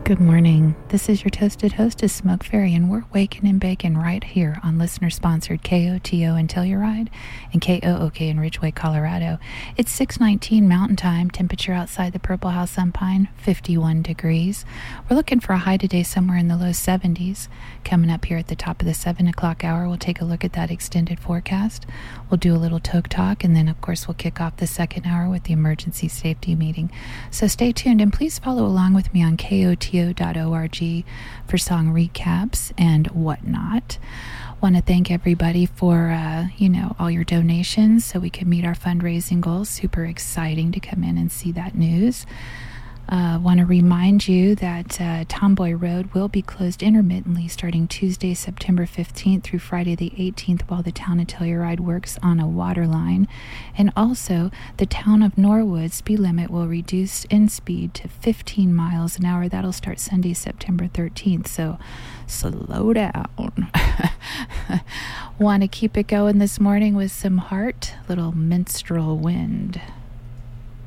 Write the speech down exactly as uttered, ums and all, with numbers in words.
Good morning. This is your toasted hostess, Smoke Fairy, and we're waking and baking right here on listener-sponsored K O T O in Telluride and K O O K in Ridgeway, Colorado. It's six nineteen Mountain Time. Temperature outside the Purple House on Pine, fifty-one degrees. We're looking for a high today somewhere in the low seventies. Coming up here at the top of the seven o'clock hour, we'll take a look at that extended forecast. We'll do a little toke talk, and then, of course, we'll kick off the second hour with the emergency safety meeting. So stay tuned, and please follow along with me on K O T O dot org for song recaps and whatnot. Want to thank everybody for, uh, you know, all your donations so we can meet our fundraising goals. Super exciting to come in and see that news. Uh, want to remind you that uh, Tomboy Road will be closed intermittently starting Tuesday, September fifteenth through Friday the eighteenth while the town of Telluride works on a water line. And also, the town of Norwood speed limit will reduce in speed to fifteen miles an hour. That'll start Sunday, September thirteenth, so slow down. Want to keep it going this morning with some Heart, little minstrel wind.